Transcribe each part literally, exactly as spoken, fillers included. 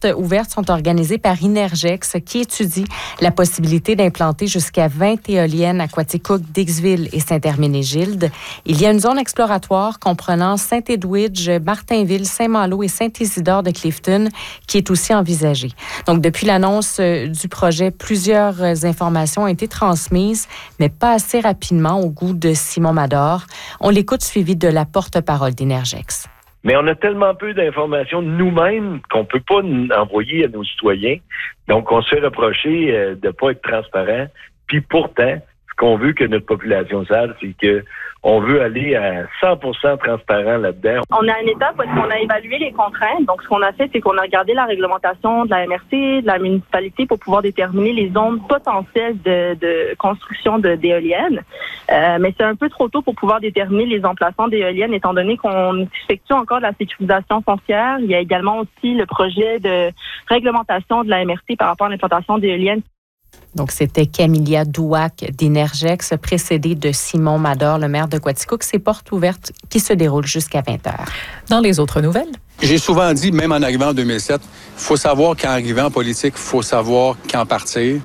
portes ouvertes sont organisées par Inergex qui étudie la possibilité d'implanter jusqu'à vingt éoliennes à Quaticook, Dixville et Saint-Herménégilde. Il y a une zone exploratoire comprenant Saint-Edwidge, Martinville, Saint-Malo et Saint-Isidore de Clifton qui est aussi envisagée. Donc, depuis l'annonce du projet, plusieurs informations ont été transmises, mais pas assez rapidement au goût de Simon Mador. On l'écoute suivi de la porte-parole d'Inergex. Mais on a tellement peu d'informations nous-mêmes qu'on ne peut pas envoyer à nos citoyens. Donc, on se fait reprocher euh, de ne pas être transparent. Puis pourtant, ce qu'on veut que notre population sache, c'est que on veut aller à cent pour cent transparent là-dedans. On est à une étape où on a évalué les contraintes. Donc, ce qu'on a fait, c'est qu'on a regardé la réglementation de la M R C, de la municipalité pour pouvoir déterminer les zones potentielles de, de construction de, d'éoliennes. Euh, mais c'est un peu trop tôt pour pouvoir déterminer les emplacements d'éoliennes, étant donné qu'on effectue encore de la sécurisation foncière. Il y a également aussi le projet de réglementation de la M R C par rapport à l'implantation d'éoliennes. Donc, c'était Camilia Douac d'Inergex, précédée de Simon Mador, le maire de Quaticook. Ces portes ouvertes qui se déroulent jusqu'à vingt heures. Dans les autres nouvelles? J'ai souvent dit, même en arrivant en deux mille sept, il faut savoir qu'en arrivant en politique, il faut savoir quand partir.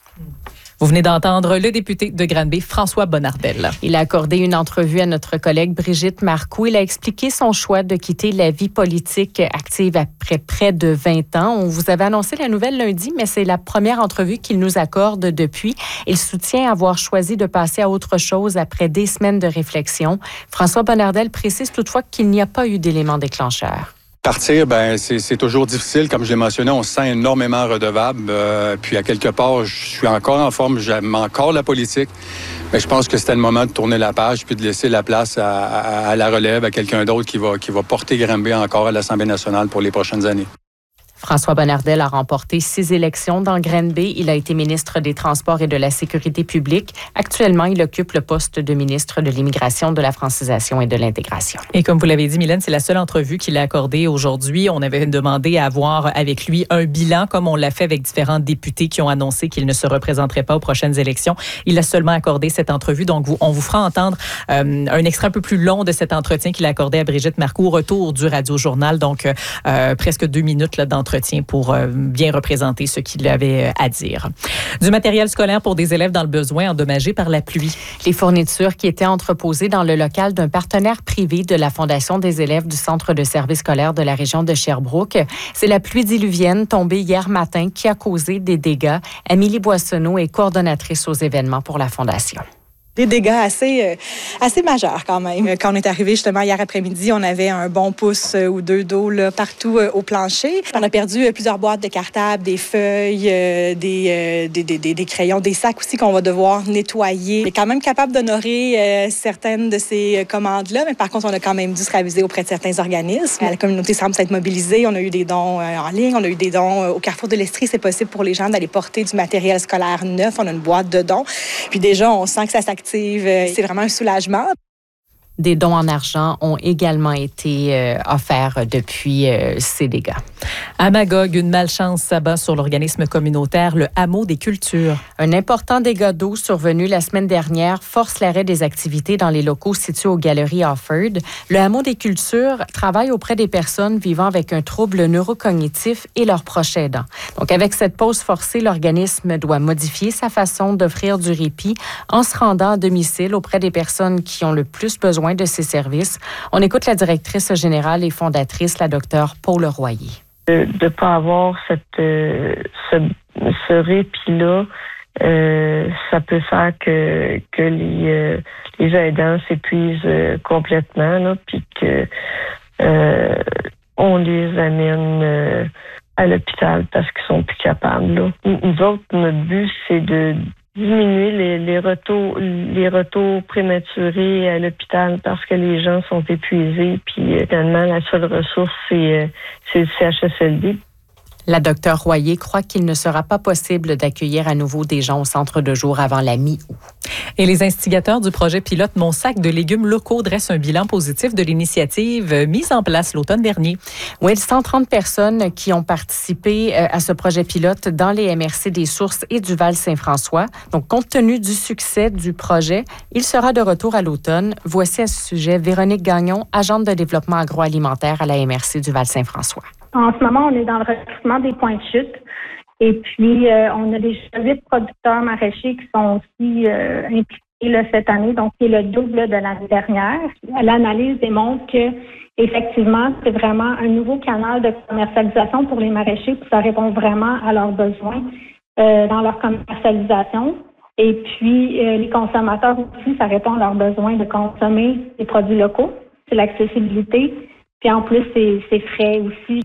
Vous venez d'entendre le député de Granby, François Bonnardel. Il a accordé une entrevue à notre collègue Brigitte Marcoux. Il a expliqué son choix de quitter la vie politique active après près de vingt ans. On vous avait annoncé la nouvelle lundi, mais c'est la première entrevue qu'il nous accorde depuis. Il soutient avoir choisi de passer à autre chose après des semaines de réflexion. François Bonnardel précise toutefois qu'il n'y a pas eu d'élément déclencheur. Partir, ben c'est, c'est toujours difficile. Comme je l'ai mentionné, on se sent énormément redevable. Euh, puis à quelque part, je suis encore en forme, j'aime encore la politique. Mais je pense que c'était le moment de tourner la page puis de laisser la place à, à, à la relève, à quelqu'un d'autre qui va, qui va porter Granby encore à l'Assemblée nationale pour les prochaines années. François Bonnardel a remporté six élections dans Granby. Il a été ministre des Transports et de la Sécurité publique. Actuellement, il occupe le poste de ministre de l'Immigration, de la Francisation et de l'Intégration. Et comme vous l'avez dit, Mylène, c'est la seule entrevue qu'il a accordée aujourd'hui. On avait demandé à avoir avec lui un bilan, comme on l'a fait avec différents députés qui ont annoncé qu'ils ne se représenteraient pas aux prochaines élections. Il a seulement accordé cette entrevue. Donc, vous, on vous fera entendre euh, un extrait un peu plus long de cet entretien qu'il a accordé à Brigitte Marcoux au retour du Radio-Journal. Donc, euh, presque deux minutes là, d'entretien pour euh, bien représenter ce qu'il avait à dire. Du matériel scolaire pour des élèves dans le besoin endommagés par la pluie. Les fournitures qui étaient entreposées dans le local d'un partenaire privé de la Fondation des élèves du Centre de services scolaires de la région de Sherbrooke. C'est la pluie diluvienne tombée hier matin qui a causé des dégâts. Amélie Boissonneau est coordonnatrice aux événements pour la Fondation. Des dégâts assez, euh, assez majeurs quand même. Quand on est arrivé justement hier après-midi, on avait un bon pouce ou deux d'eau là, partout euh, au plancher. On a perdu euh, plusieurs boîtes de cartables, des feuilles, euh, des, euh, des, des, des, des crayons, des sacs aussi qu'on va devoir nettoyer. On est quand même capable d'honorer euh, certaines de ces commandes-là, mais par contre, on a quand même dû se raviser auprès de certains organismes. La communauté semble s'être mobilisée. On a eu des dons euh, en ligne, on a eu des dons euh, au Carrefour de l'Estrie. C'est possible pour les gens d'aller porter du matériel scolaire neuf. On a une boîte de dons. Puis déjà, on sent que ça s'active. C'est vraiment un soulagement. Des dons en argent ont également été euh, offerts depuis euh, ces dégâts. À Magog, une malchance s'abat sur l'organisme communautaire Le Hameau des Cultures. Un important dégât d'eau survenu la semaine dernière force l'arrêt des activités dans les locaux situés aux Galeries Offord. Le Hameau des Cultures travaille auprès des personnes vivant avec un trouble neurocognitif et leurs proches aidants. Donc, avec cette pause forcée, l'organisme doit modifier sa façon d'offrir du répit en se rendant à domicile auprès des personnes qui ont le plus besoin de ces services. On écoute la directrice générale et fondatrice, la docteure Paul Royer. De ne pas avoir cette, euh, ce, ce répit-là, euh, ça peut faire que, que les, euh, les aidants s'épuisent euh, complètement, là, puis que euh, on les amène euh, à l'hôpital parce qu'ils sont plus capables. Là. Nous autres, notre but, c'est de diminuer les, les retours les retours prématurés à l'hôpital parce que les gens sont épuisés. Puis finalement, la seule ressource, c'est, c'est le C H S L D. La docteure Royer croit qu'il ne sera pas possible d'accueillir à nouveau des gens au centre de jour avant la mi-août. Et les instigateurs du projet pilote Mon sac de légumes locaux dressent un bilan positif de l'initiative mise en place l'automne dernier. Oui, cent trente personnes qui ont participé à ce projet pilote dans les M R C des Sources et du Val-Saint-François. Donc, compte tenu du succès du projet, il sera de retour à l'automne. Voici à ce sujet Véronique Gagnon, agente de développement agroalimentaire à la M R C du Val-Saint-François. En ce moment, on est dans le recrutement des points de chute. Et puis, euh, on a déjà huit producteurs maraîchers qui sont aussi euh, impliqués là, cette année, donc c'est le double là, de l'année dernière. L'analyse démontre que effectivement, c'est vraiment un nouveau canal de commercialisation pour les maraîchers, puis ça répond vraiment à leurs besoins euh, dans leur commercialisation. Et puis, euh, les consommateurs aussi, ça répond à leurs besoins de consommer des produits locaux. C'est l'accessibilité. Puis en plus, c'est, c'est frais aussi.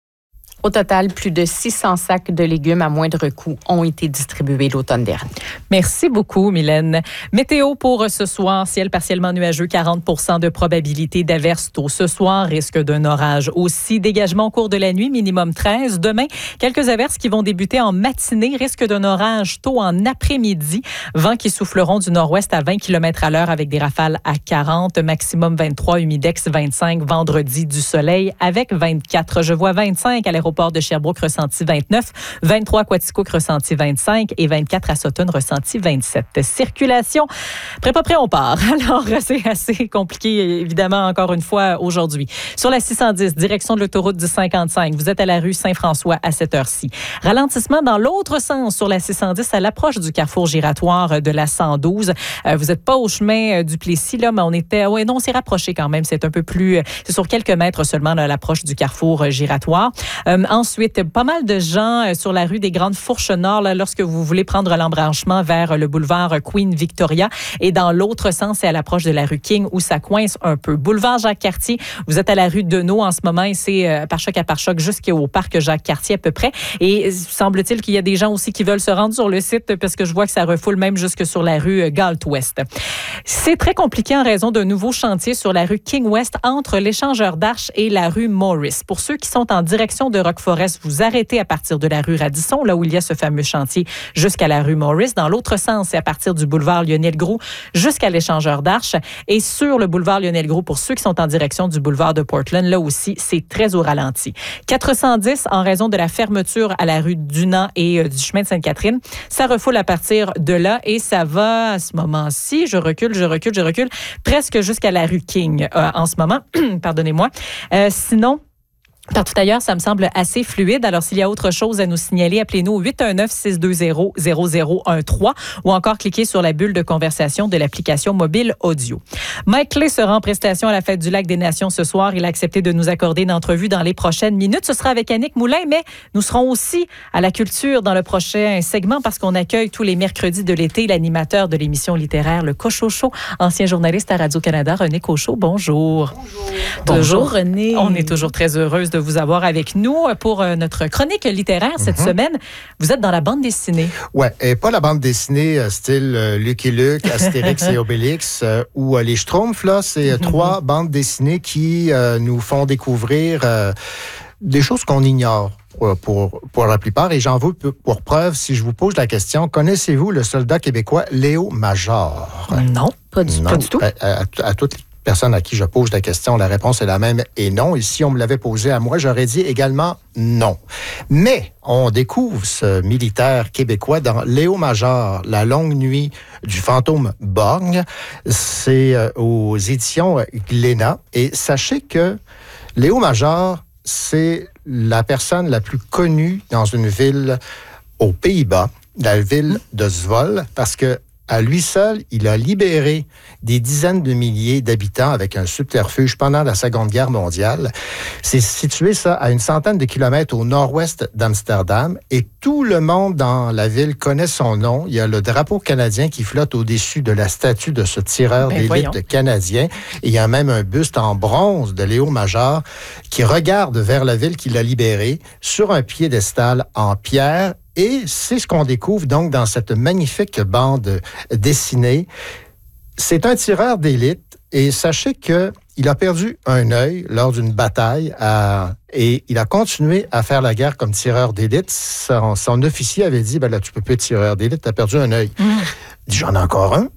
Au total, plus de six cents sacs de légumes à moindre coût ont été distribués l'automne dernier. Merci beaucoup, Mylène. Météo pour ce soir, ciel partiellement nuageux, quarante pour cent de probabilité d'averse tôt ce soir, risque d'un orage aussi. Dégagement au cours de la nuit, minimum treize. Demain, quelques averses qui vont débuter en matinée, risque d'un orage tôt en après-midi. Vents qui souffleront du nord-ouest à vingt kilomètres à l'heure avec des rafales à quarante, maximum vingt-trois, humidex vingt-cinq. Vendredi, du soleil avec vingt-quatre. Je vois vingt-cinq à l'aéroport Port de Sherbrooke, ressenti vingt-neuf, vingt-trois à Quaticook, ressenti vingt-cinq et vingt-quatre à Sutton, ressenti vingt-sept. Circulation, prêt pas prêt, on part. Alors, c'est assez compliqué, évidemment, encore une fois, aujourd'hui. Sur la six cent dix, direction de l'autoroute du cinquante-cinq, vous êtes à la rue Saint-François à cette heure-ci. Ralentissement dans l'autre sens sur la six cent dix à l'approche du carrefour giratoire de la cent douze. Euh, vous n'êtes pas au chemin du Plessis, là, mais on était... Oui, non, on s'est rapproché quand même. C'est un peu plus... C'est sur quelques mètres seulement là, à l'approche du carrefour giratoire. Euh, Ensuite, pas mal de gens sur la rue des Grandes Fourches Nord là, lorsque vous voulez prendre l'embranchement vers le boulevard Queen Victoria. Et dans l'autre sens, c'est à l'approche de la rue King où ça coince un peu. Boulevard Jacques-Cartier, vous êtes à la rue Deneau en ce moment et c'est euh, par choc à par choc jusqu'au parc Jacques-Cartier à peu près. Et semble-t-il qu'il y a des gens aussi qui veulent se rendre sur le site parce que je vois que ça refoule même jusque sur la rue Galt-Ouest. C'est très compliqué en raison d'un nouveau chantier sur la rue King-Ouest entre l'échangeur d'Arche et la rue Morris. Pour ceux qui sont en direction de Rock-Forest, vous arrêtez à partir de la rue Radisson, là où il y a ce fameux chantier, jusqu'à la rue Morris. Dans l'autre sens, c'est à partir du boulevard Lionel-Groulx jusqu'à l'échangeur d'Arche. Et sur le boulevard Lionel-Groulx, pour ceux qui sont en direction du boulevard de Portland, là aussi, c'est très au ralenti. quatre cent dix, en raison de la fermeture à la rue Dunant et euh, du chemin de Sainte-Catherine, ça refoule à partir de là et ça va à ce moment-ci, je recule, je recule, je recule, presque jusqu'à la rue King euh, en ce moment. Pardonnez-moi. Euh, sinon, partout ailleurs, ça me semble assez fluide. Alors, s'il y a autre chose à nous signaler, appelez-nous au huit un neuf, six deux zéro, zéro zéro un trois ou encore cliquez sur la bulle de conversation de l'application mobile audio. Mike Clay sera en prestation à la Fête du Lac des Nations ce soir. Il a accepté de nous accorder une entrevue dans les prochaines minutes. Ce sera avec Annick Moulin, mais nous serons aussi à la culture dans le prochain segment parce qu'on accueille tous les mercredis de l'été l'animateur de l'émission littéraire Le Cochocho, ancien journaliste à Radio-Canada, René Cochot. Bonjour. Bonjour. Bonjour, René. On est toujours très heureuse de vous avoir avec nous pour notre chronique littéraire cette mm-hmm. semaine. Vous êtes dans la bande dessinée. Oui, et pas la bande dessinée euh, style euh, Lucky Luke, Astérix et Obélix euh, ou euh, les Schtroumpfs. Là, c'est euh, mm-hmm. trois bandes dessinées qui euh, nous font découvrir euh, des choses qu'on ignore. Pour, pour la plupart, et j'en veux pour preuve, si je vous pose la question, connaissez-vous le soldat québécois Léo Major? Non, pas du, non, pas du tout. À, à, à toutes les personnes à qui je pose la question, la réponse est la même et non. Et si on me l'avait posé à moi, j'aurais dit également non. Mais on découvre ce militaire québécois dans Léo Major, La longue nuit du fantôme borgne. C'est euh, aux éditions Glénat. Et sachez que Léo Major, c'est la personne la plus connue dans une ville aux Pays-Bas, la ville de Zwolle, parce que à lui seul, il a libéré des dizaines de milliers d'habitants avec un subterfuge pendant la Seconde Guerre mondiale. C'est situé, ça, à une centaine de kilomètres au nord-ouest d'Amsterdam et tout le monde dans la ville connaît son nom. Il y a le drapeau canadien qui flotte au-dessus de la statue de ce tireur ben, d'élite voyons. canadien. Et il y a même un buste en bronze de Léo Major qui regarde vers la ville qu'il a libérée sur un piédestal en pierre. Et c'est ce qu'on découvre donc dans cette magnifique bande dessinée. C'est un tireur d'élite et sachez qu'il a perdu un œil lors d'une bataille à, et il a continué à faire la guerre comme tireur d'élite. Son, son officier avait dit, ben là, tu peux plus être tireur d'élite, tu as perdu un œil. Mmh. Il dit, j'en ai encore un.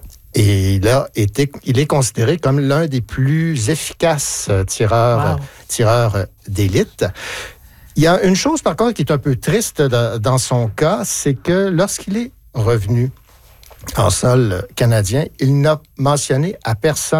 Et il, a été, il est considéré comme l'un des plus efficaces tireurs, wow. tireurs d'élite. Il y a une chose, par contre, qui est un peu triste de, dans son cas, c'est que lorsqu'il est revenu en sol canadien, il n'a mentionné à personne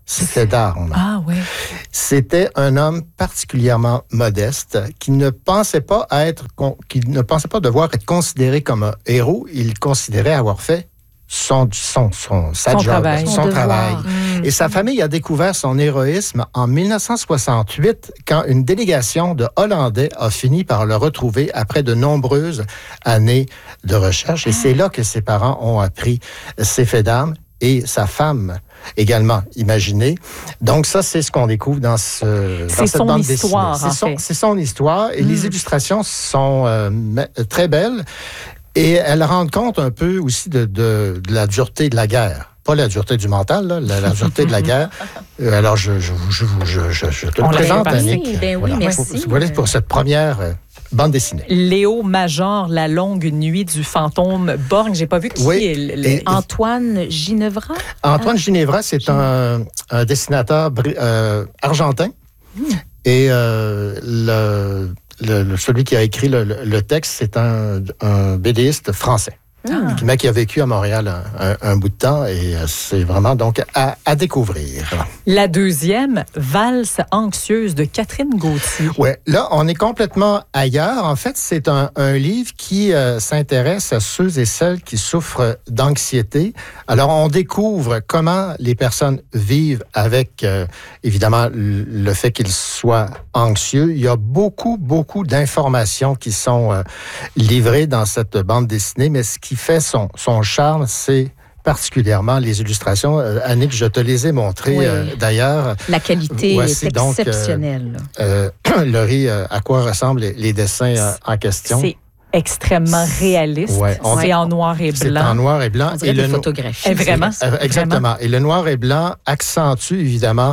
C'était d'armes. Ah oui. C'était un homme particulièrement modeste qui ne pensait pas être, qui ne pensait pas devoir être considéré comme un héros. Il considérait avoir fait son, son, son, sa son job, travail. son, son travail. Mmh. Et sa famille a découvert son héroïsme en dix-neuf cent soixante-huit quand une délégation de Hollandais a fini par le retrouver après de nombreuses années de recherche. Et c'est là que ses parents ont appris ces faits d'armes et sa femme également imaginée. Donc ça, c'est ce qu'on découvre dans, ce, dans cette son bande histoire, dessinée. En c'est, son, fait. c'est son histoire et mmh. les illustrations sont euh, très belles et elles rendent compte un peu aussi de, de, de la dureté de la guerre. Pas la dureté du mental, là, la, la dureté de la guerre. Euh, alors, je, je, je, je, je, je te On le présente, Annick. Ben oui, voilà. merci. Voilà pour cette première euh, bande dessinée. Léo Major, La longue nuit du fantôme Borgne. J'ai pas vu qui oui. est... Le... Et, Antoine Ginevra? Antoine ah. Ginevra, c'est Ginevra. Un, un dessinateur euh, argentin. Mm. Et euh, le, le, celui qui a écrit le, le texte, c'est un, un BDiste français. Ah. Mais qui a vécu à Montréal un, un, un bout de temps et c'est vraiment donc à, à découvrir. La deuxième, Valse anxieuse de Catherine Gauthier. Oui, là, on est complètement ailleurs. En fait, c'est un, un livre qui euh, s'intéresse à ceux et celles qui souffrent d'anxiété. Alors, on découvre comment les personnes vivent avec, euh, évidemment, le fait qu'ils soient anxieux. Il y a beaucoup, beaucoup d'informations qui sont euh, livrées dans cette bande dessinée, mais ce qui fait son, son charme, c'est particulièrement les illustrations. Euh, Annick, je te les ai montrées, oui. euh, d'ailleurs. La qualité Voici est donc, exceptionnelle. Euh, euh, Laurie, euh, à quoi ressemblent les, les dessins euh, en question? C'est extrêmement réaliste. Ouais, on, c'est en noir et blanc. C'est en noir et blanc. On dirait et des le photographies. Vraiment? Euh, exactement. Vraiment? Et le noir et blanc accentue évidemment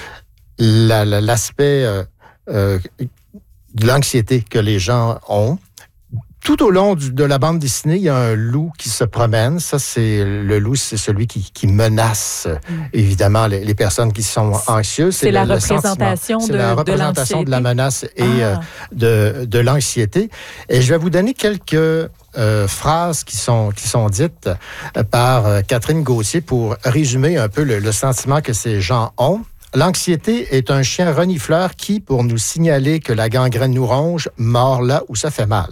la, la, l'aspect euh, euh, de l'anxiété que les gens ont. Tout au long du, de la bande dessinée, il y a un loup qui se promène. Ça, c'est le loup, c'est celui qui, qui menace mm. évidemment les, les personnes qui sont anxieuses. C'est, c'est, la, le, représentation le de, c'est la représentation de, de la menace et ah. euh, de, de l'anxiété. Et je vais vous donner quelques euh, phrases qui sont, qui sont dites par euh, Catherine Gauthier pour résumer un peu le, le sentiment que ces gens ont. L'anxiété est un chien renifleur qui, pour nous signaler que la gangrène nous ronge, mord là où ça fait mal.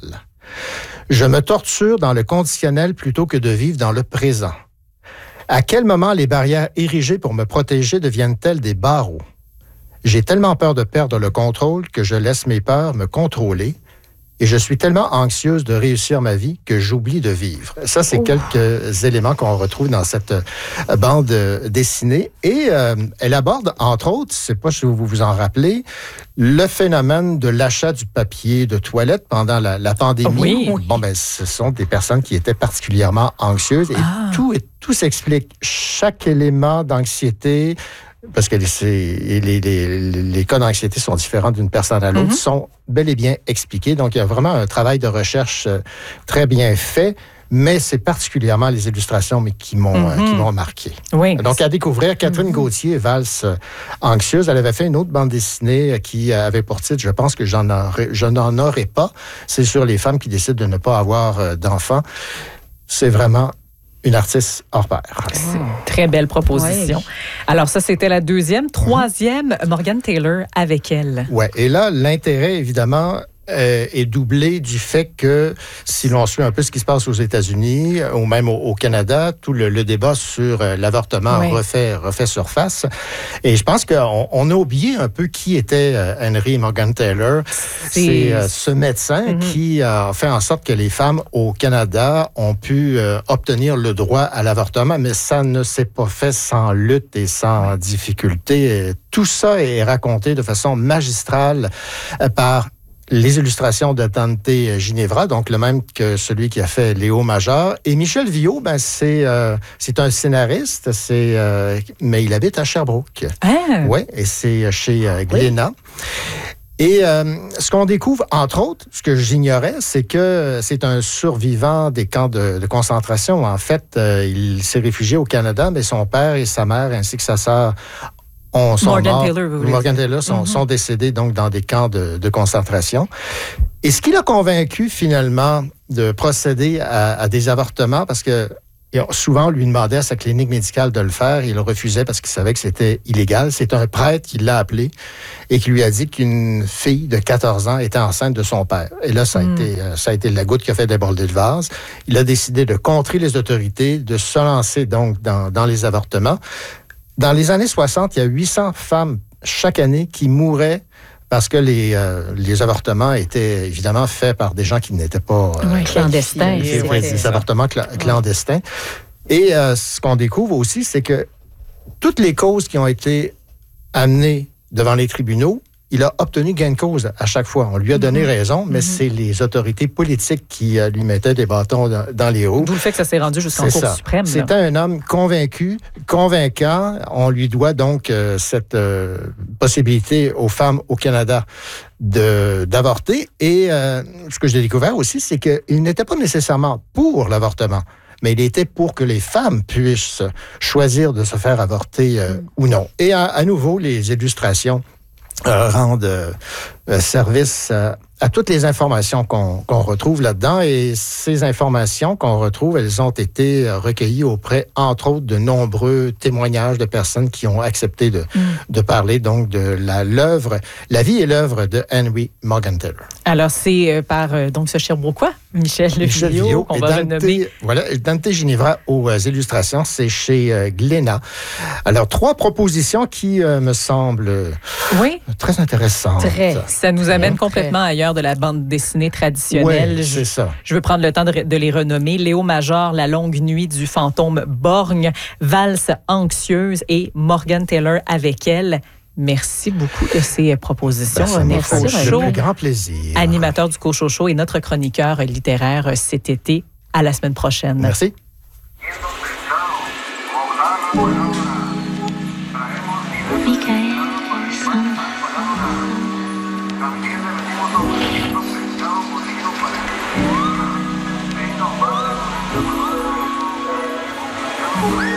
Je me torture dans le conditionnel plutôt que de vivre dans le présent. À quel moment les barrières érigées pour me protéger deviennent-elles des barreaux? J'ai tellement peur de perdre le contrôle que je laisse mes peurs me contrôler et je suis tellement anxieuse de réussir ma vie que j'oublie de vivre. Ça, c'est oh. quelques éléments qu'on retrouve dans cette bande dessinée. Et euh, elle aborde, entre autres, je ne sais pas si vous vous en rappelez, le phénomène de l'achat du papier de toilette pendant la, la pandémie. Oui. Bon, ben, ce sont des personnes qui étaient particulièrement anxieuses et ah. tout, tout s'explique. Chaque élément d'anxiété, parce que les, les, les, les cas d'anxiété sont différents d'une personne à l'autre, mm-hmm. sont bel et bien expliqués. Donc, il y a vraiment un travail de recherche très bien fait, mais c'est particulièrement les illustrations mais qui, m'ont, mm-hmm. qui m'ont marqué. Oui. Donc, à découvrir, Catherine mm-hmm. Gauthier, Valse anxieuse, elle avait fait une autre bande dessinée qui avait pour titre « Je pense que j'en aurais, je n'en aurais pas ». C'est sur les femmes qui décident de ne pas avoir d'enfants. C'est vraiment une artiste hors pair. C'est une très belle proposition. Ouais. Alors ça, c'était la deuxième. Troisième, mm-hmm. Morgan Taylor avec elle. Oui, et là, l'intérêt, évidemment, euh, est doublé du fait que, si l'on suit un peu ce qui se passe aux États-Unis ou même au, au Canada, tout le, le débat sur euh, l'avortement oui. refait, refait surface. Et je pense qu'on on a oublié un peu qui était euh, Henry Morgan Taylor. C'est, C'est euh, ce médecin mm-hmm. qui a fait en sorte que les femmes au Canada ont pu euh, obtenir le droit à l'avortement, mais ça ne s'est pas fait sans lutte et sans difficulté. Et tout ça est raconté de façon magistrale euh, par les illustrations de Dante Ginevra, donc le même que celui qui a fait Léo Major. Et Michel Viault, ben c'est euh, c'est un scénariste, c'est euh, mais il habite à Sherbrooke. Ah. Oui, et c'est chez euh, Glénat. Oui. Et euh, ce qu'on découvre, entre autres, ce que j'ignorais, c'est que c'est un survivant des camps de, de concentration. En fait, euh, il s'est réfugié au Canada, mais son père et sa mère, ainsi que sa sœur, On, Morgan morts, Taylor, vous Morgan Taylor sont, mm-hmm. sont décédés donc dans des camps de, de concentration. Et ce qui l'a convaincu finalement de procéder à, à des avortements, parce que Et souvent, on lui demandait à sa clinique médicale de le faire. Il refusait parce qu'il savait que c'était illégal. C'est un prêtre qui l'a appelé et qui lui a dit qu'une fille de quatorze ans était enceinte de son père. Et là, ça a, mm. été, ça a été la goutte qui a fait déborder le vase. Il a décidé de contrer les autorités, de se lancer donc dans, dans les avortements. Dans les années soixante, il y a huit cents femmes chaque année qui mouraient parce que les, euh, les avortements étaient évidemment faits par des gens qui n'étaient pas... Euh, oui, clandestins. Des, oui, des avortements cl- clandestins. Et euh, ce qu'on découvre aussi, c'est que toutes les causes qui ont été amenées devant les tribunaux, il a obtenu gain de cause à chaque fois. On lui a donné mm-hmm. raison, mais mm-hmm. c'est les autorités politiques qui euh, lui mettaient des bâtons dans, dans les roues. D'où le fait que ça s'est rendu jusqu'en Cour suprême. C'était un homme convaincu, convaincant. On lui doit donc euh, cette euh, possibilité aux femmes au Canada de, d'avorter. Et euh, ce que j'ai découvert aussi, c'est qu'il n'était pas nécessairement pour l'avortement, mais il était pour que les femmes puissent choisir de se faire avorter euh, mm. ou non. Et à, à nouveau, les illustrations Euh, rendent euh, service euh, à toutes les informations qu'on, qu'on retrouve là-dedans. Et ces informations qu'on retrouve, elles ont été recueillies auprès, entre autres, de nombreux témoignages de personnes qui ont accepté de, mm. de parler donc de la, l'œuvre, la vie et l'œuvre de Henry Morgentaler. Alors, c'est euh, par euh, donc ce Sherbrookeois, Michel Villaud, qu'on va Dante, renommer. Voilà, Dante Ginevra aux euh, illustrations, c'est chez euh, Glénat. Alors, trois propositions qui euh, me semblent oui. très intéressantes. Très. Ça nous amène oui, complètement très. ailleurs de la bande dessinée traditionnelle. Oui, c'est je, ça. Je veux prendre le temps de, de les renommer. Léo Major, La longue nuit du fantôme borgne, Valse anxieuse et Morgentaler avec elle. Merci beaucoup de ces propositions. Ben, Merci. Un grand plaisir. Animateur du Cochocho et notre chroniqueur littéraire cet été. À la semaine prochaine. Merci. Michael,